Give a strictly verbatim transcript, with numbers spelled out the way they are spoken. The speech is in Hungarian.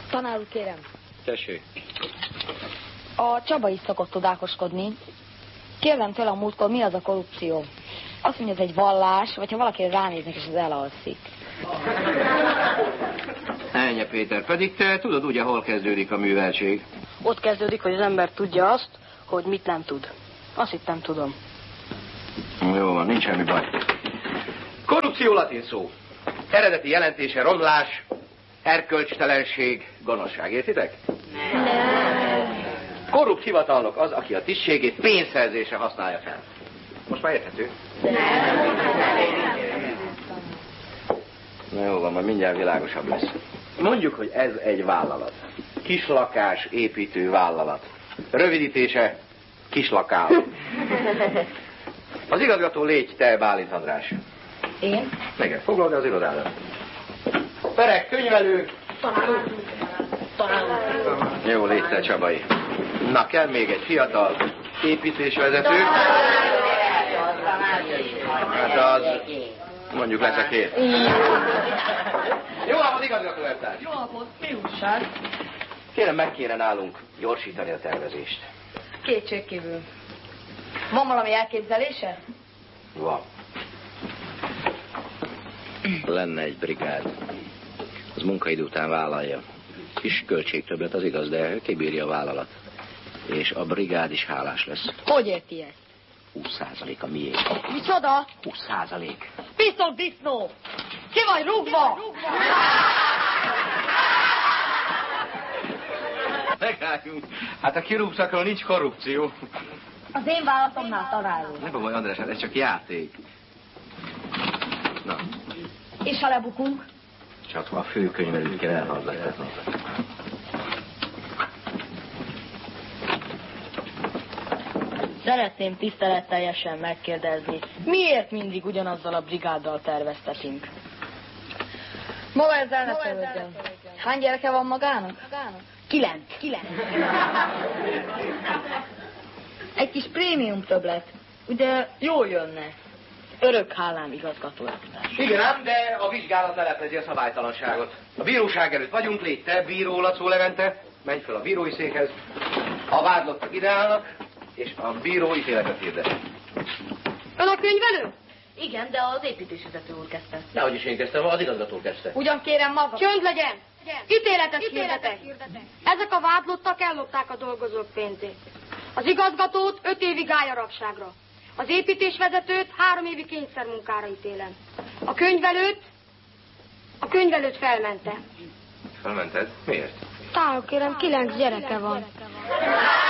Tanár úr, kérem. Tessék. A Csaba is szokott tudálkoskodni. Kérdem tőle a múltkor, mi az a korrupció? Azt mondja, ez egy vallás, vagy ha valaki ránéznek, és az elalszik. Ennyi, Péter, pedig te tudod ugye, hol kezdődik a műveltség? Ott kezdődik, hogy az ember tudja azt, hogy mit nem tud. Azt itt nem tudom. Jó van, nincs semmi baj. Korrupció latin szó. Eredeti jelentése romlás, erkölcstelenség, gonoszság. Értitek? Nem. Korrupt hivatalnok az, aki a tisztségét pénzszerzésre használja fel. Most már érthető? Na jó van, majd mindjárt világosabb lesz. Mondjuk, hogy ez egy vállalat. Kislakás építő vállalat. Rövidítése kislakál. Az igazgató légy te, Bálint András. Én? Igen, foglald az irodádat. Perek, könyvelő. Tanár. Tanár. Jó, légy te, Csabai. Na, kell még egy fiatal építésvezető. Hát az, mondjuk leszek én. Jó napot, igazgató elvtárs. Jó napot, mi újság? Kérem, meg kéne nálunk gyorsítani a tervezést. Kétségkívül. Van valami elképzelése? Van. Lenne egy brigád. Az munkaidő után vállalja. Kis költségtöbblet, az igaz, de kibírja a vállalat. És a brigád is hálás lesz. Hogy érti ezt? húsz százalék a miénk. Micsoda? húsz százalék. Piszok disznó! Ki vagy rúgva? Megálljunk. Hát a kirúgszakról nincs korrupció. Az én vállalatomnál, tanár úr. Ne baj, András, hát ez csak játék. Na. És ha lebukunk? Csak a főkönyvelőt kell elhallgattatni. Szeretném tiszteletteljesen megkérdezni, miért mindig ugyanazzal a brigáddal terveztetünk? Maga ezzel ne törődjön. Hány gyereke van magának? Kilenc. Kilenc. Egy kis prémium többlet. Ugye jól jönne. Örök hálám, igazgató elvtárs. Igen ám, de a vizsgálat leleplezi a szabálytalanságot. A bíróság előtt vagyunk, légy te, bíró Lacó Levente, menj fel a bírói székhez. A vádlottak ide állnak, és a bíró ítéletet hirdet. Ön a könyvelő? Igen, de az építésvezető úr kezdte. Dehogy is én kezdtem, az igazgató kezdte. Ugyan kérem maga. Csönd legyen! Ítéletet hirdetek! Ezek a vádlottak ellopták a dolgozók pénzét. Az igazgatót öt évig gállyarabságra. Az építésvezetőt három évi kényszermunkára ítélem. A könyvelőt, a könyvelőt felmente. Felmented? Miért? Tálok kérem, kilenc gyereke van.